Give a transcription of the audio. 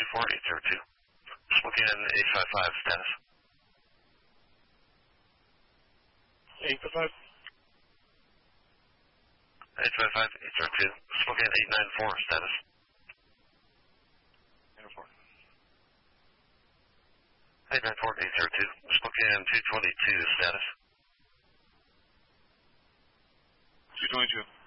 894-802. Spokane 855, status. 855? 855-802. Spokane 894, status. 894-802. Spokane 222, status. 222.